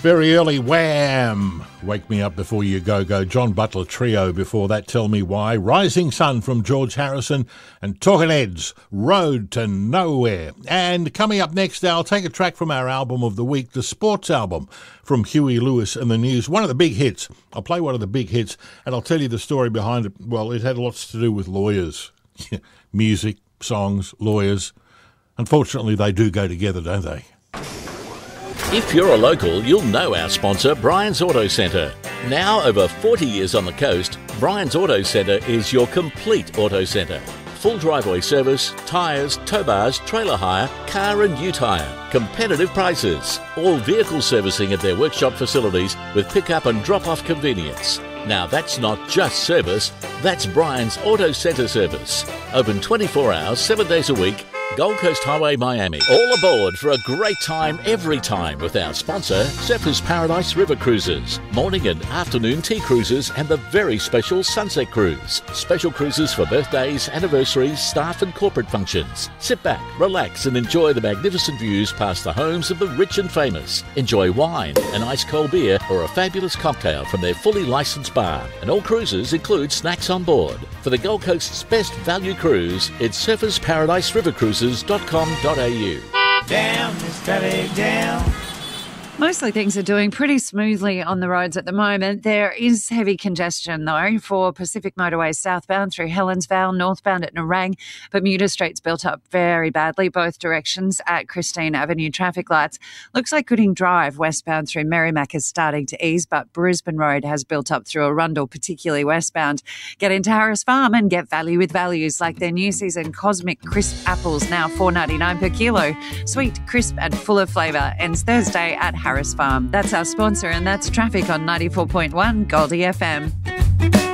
Very early Wham! Wake Me Up Before You Go Go. John Butler Trio before that, Tell Me Why. Rising Sun from George Harrison and Talkin' Heads, Road to Nowhere. And coming up next, I'll take a track from our album of the week, the sports album from Huey Lewis and the News. One of the big hits. I'll play one of the big hits and I'll tell you the story behind it. Well, it had lots to do with lawyers. Music, songs, lawyers. Unfortunately, they do go together, don't they? If you're a local, you'll know our sponsor, Brian's Auto Centre. Now over 40 years on the coast, Brian's Auto Centre is your complete auto centre. Full driveway service, tyres, tow bars, trailer hire, car and ute hire. Competitive prices. All vehicle servicing at their workshop facilities with pick-up and drop-off convenience. Now that's not just service, that's Brian's Auto Centre service. Open 24 hours, 7 days a week, Gold Coast Highway, Miami. All aboard for a great time every time with our sponsor, Surfers Paradise River Cruises. Morning and afternoon tea cruises and the very special Sunset Cruise. Special cruises for birthdays, anniversaries, staff and corporate functions. Sit back, relax and enjoy the magnificent views past the homes of the rich and famous. Enjoy wine, an ice cold beer or a fabulous cocktail from their fully licensed bar. And all cruises include snacks on board. For the Gold Coast's best value cruise, it's Surfers Paradise River Cruises.com.au. Down, steady down. Mostly things are doing pretty smoothly on the roads at the moment. There is heavy congestion, though, for Pacific Motorways southbound through Helensvale, northbound at Nerang. Bermuda Street's built up very badly, both directions at Christine Avenue traffic lights. Looks like Gooding Drive westbound through Merrimack is starting to ease, but Brisbane Road has built up through Arundel, particularly westbound. Get into Harris Farm and get value with values like their new season Cosmic Crisp apples, now $4.99 per kilo. Sweet, crisp and full of flavour. Ends Thursday at Harris Farm. That's our sponsor, and that's traffic on 94.1 Goldie FM.